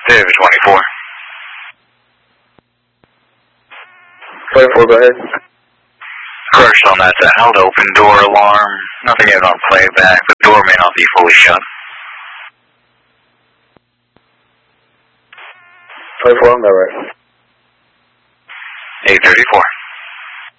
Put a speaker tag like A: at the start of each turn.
A: David 24.
B: 24, go ahead.
A: First on that's a held open door alarm. Nothing yet on playback. The door may not be fully shut.
B: 24 on that right.
A: 834.